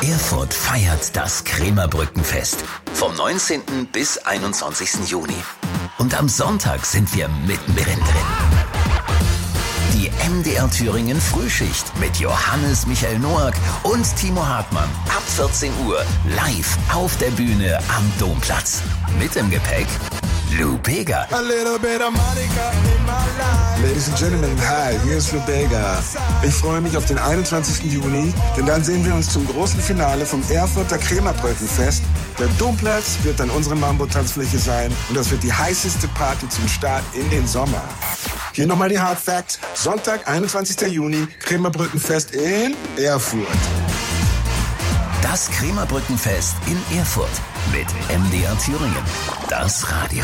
Erfurt feiert das Krämerbrückenfest vom 19. bis 21. Juni. Und am Sonntag sind wir mittendrin drin. Die MDR Thüringen Frühschicht mit Johannes Michael Noack und Timo Hartmann ab 14 Uhr live auf der Bühne am Domplatz. Mit im Gepäck Lou Bega. Ladies and Gentlemen, hi, hier ist Lou Bega. Ich freue mich auf den 21. Juni, denn dann sehen wir uns zum großen Finale vom Erfurter Krämerbrückenfest. Der Domplatz wird dann unsere Mambo-Tanzfläche sein und das wird die heißeste Party zum Start in den Sommer. Hier nochmal die Hard Facts. Sonntag, 21. Juni, Krämerbrückenfest in Erfurt. Das Krämerbrückenfest in Erfurt mit MDR Thüringen. Das Radio.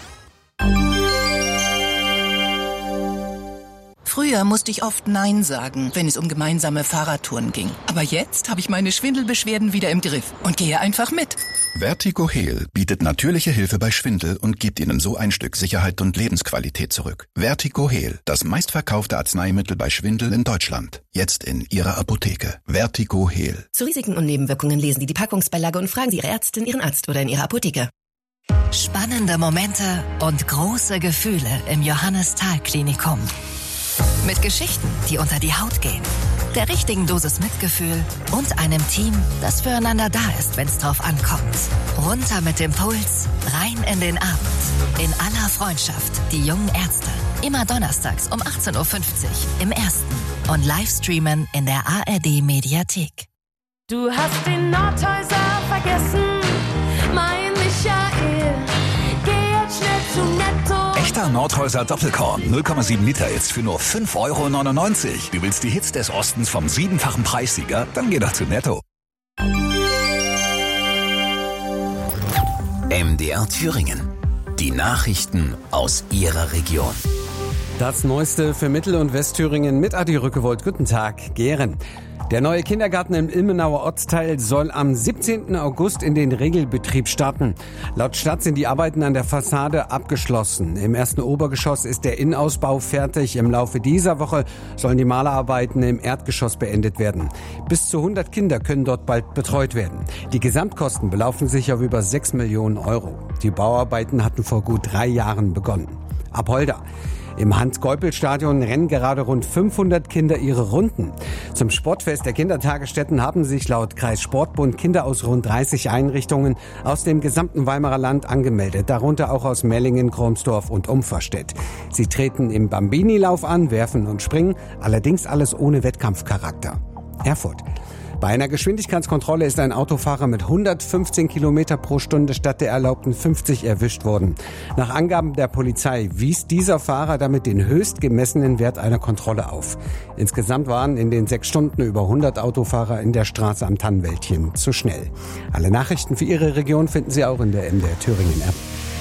Früher musste ich oft Nein sagen, wenn es um gemeinsame Fahrradtouren ging. Aber jetzt habe ich meine Schwindelbeschwerden wieder im Griff und gehe einfach mit. Vertigo Heal bietet natürliche Hilfe bei Schwindel und gibt Ihnen so ein Stück Sicherheit und Lebensqualität zurück. Vertigo Heal, das meistverkaufte Arzneimittel bei Schwindel in Deutschland. Jetzt in Ihrer Apotheke. Vertigo Heal. Zu Risiken und Nebenwirkungen lesen Sie die Packungsbeilage und fragen Sie Ihre Ärztin, Ihren Arzt oder in Ihrer Apotheke. Spannende Momente und große Gefühle im Johannes-Thal-Klinikum. Mit Geschichten, die unter die Haut gehen, der richtigen Dosis Mitgefühl und einem Team, das füreinander da ist, wenn es drauf ankommt. Runter mit dem Puls, rein in den Abend. In aller Freundschaft, die jungen Ärzte. Immer donnerstags um 18.50 Uhr im Ersten und Livestreamen in der ARD-Mediathek. Du hast den Nordhäuser vergessen, mein Michael. Geh jetzt schnell zu Netto. Echter Nordhäuser Doppelkorn, 0,7 Liter jetzt für nur 5,99 €. Du willst die Hits des Ostens vom 7-fachen Preissieger? Dann geh doch zu Netto. MDR Thüringen. Die Nachrichten aus Ihrer Region. Das Neueste für Mittel- und Westthüringen mit Adi Rückewold. Guten Tag, Gehren. Der neue Kindergarten im Ilmenauer Ortsteil soll am 17. August in den Regelbetrieb starten. Laut Stadt sind die Arbeiten an der Fassade abgeschlossen. Im ersten Obergeschoss ist der Innenausbau fertig. Im Laufe dieser Woche sollen die Malerarbeiten im Erdgeschoss beendet werden. Bis zu 100 Kinder können dort bald betreut werden. Die Gesamtkosten belaufen sich auf über 6 Millionen €. Die Bauarbeiten hatten vor gut 3 Jahren begonnen. Apolda. Im Hans-Geupel-Stadion rennen gerade rund 500 Kinder ihre Runden. Zum Sportfest der Kindertagesstätten haben sich laut Kreissportbund Kinder aus rund 30 Einrichtungen aus dem gesamten Weimarer Land angemeldet, darunter auch aus Mellingen, Kromsdorf und Umferstedt. Sie treten im Bambini-Lauf an, werfen und springen, allerdings alles ohne Wettkampfcharakter. Erfurt. Bei einer Geschwindigkeitskontrolle ist ein Autofahrer mit 115 Kilometer pro Stunde statt der erlaubten 50 erwischt worden. Nach Angaben der Polizei wies dieser Fahrer damit den höchst gemessenen Wert einer Kontrolle auf. Insgesamt waren in den 6 Stunden über 100 Autofahrer in der Straße am Tannenwäldchen zu schnell. Alle Nachrichten für Ihre Region finden Sie auch in der MDR Thüringen App.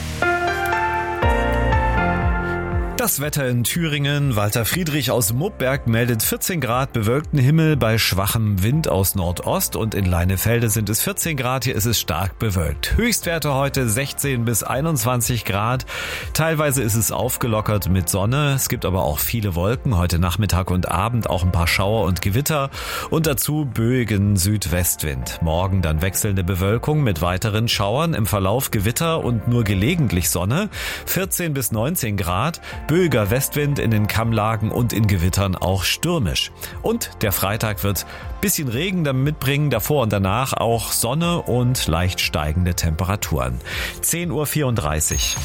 Das Wetter in Thüringen. Walter Friedrich aus Muppberg meldet 14 Grad bewölkten Himmel bei schwachem Wind aus Nordost und in Leinefelde sind es 14 Grad. Hier ist es stark bewölkt. Höchstwerte heute 16 bis 21 Grad. Teilweise ist es aufgelockert mit Sonne. Es gibt aber auch viele Wolken. Heute Nachmittag und Abend auch ein paar Schauer und Gewitter und dazu böigen Südwestwind. Morgen dann wechselnde Bewölkung mit weiteren Schauern. Im Verlauf Gewitter und nur gelegentlich Sonne. 14 bis 19 Grad. Böiger Westwind in den Kammlagen und in Gewittern auch stürmisch. Und der Freitag wird bisschen Regen dann mitbringen, davor und danach auch Sonne und leicht steigende Temperaturen. 10:34 Uhr.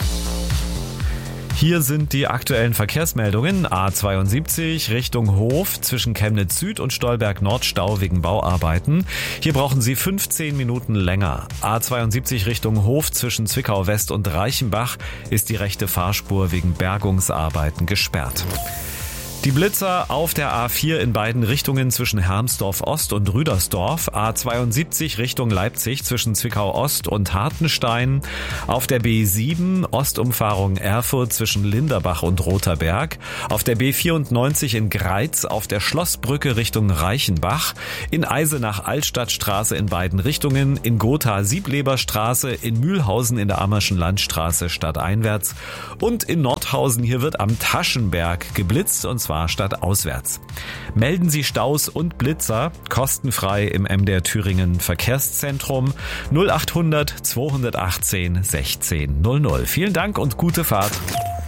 Hier sind die aktuellen Verkehrsmeldungen. A72 Richtung Hof zwischen Chemnitz Süd und Stolberg Nord Stau wegen Bauarbeiten. Hier brauchen Sie 15 Minuten länger. A72 Richtung Hof zwischen Zwickau West und Reichenbach ist die rechte Fahrspur wegen Bergungsarbeiten gesperrt. Die Blitzer auf der A4 in beiden Richtungen zwischen Hermsdorf Ost und Rüdersdorf, A72 Richtung Leipzig zwischen Zwickau Ost und Hartenstein, auf der B7 Ostumfahrung Erfurt zwischen Linderbach und Rotherberg, auf der B94 in Greiz auf der Schlossbrücke Richtung Reichenbach, in Eisenach-Altstadtstraße in beiden Richtungen, in Gotha-Siebleberstraße, in Mühlhausen in der Ammerschen Landstraße stadteinwärts und in Nordhausen, hier wird am Taschenberg geblitzt und zwar stadtauswärts. Melden Sie Staus und Blitzer kostenfrei im MDR Thüringen Verkehrszentrum 0800 218 1600. Vielen Dank und gute Fahrt.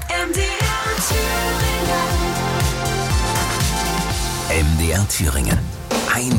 MDR Thüringen.